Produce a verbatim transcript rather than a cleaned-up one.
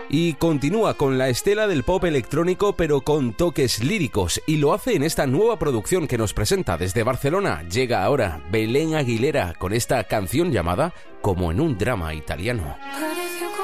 Y continúa con la estela del pop electrónico pero con toques líricos, y lo hace en esta nueva producción que nos presenta desde Barcelona. Llega ahora Belén Aguilera con esta canción llamada Como en un drama italiano.